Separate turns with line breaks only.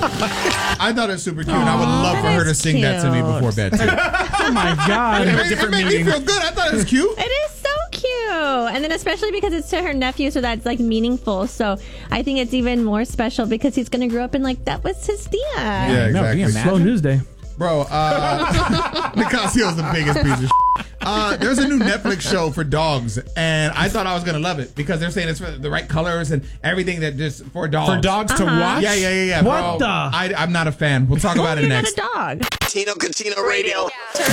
I thought it was super cute. And I would love for her to sing that to me before bed too.
Oh my God.
It made me feel good. I thought it was cute.
It is so cute. And then especially because it's to her nephew, so that's like meaningful. So I think it's even more special because he's going to grow up and like that was his dad.
Yeah, exactly.
Slow news day.
Bro, Nicasio's the biggest piece of shit. There's a new Netflix show for dogs, and I thought I was going to love it because they're saying it's for the right colors and everything that just for dogs.
For dogs to watch?
Yeah.
What
bro,
the?
I'm not a fan. We'll talk about it
You're
next.
not a dog.
Tino Catino Radio.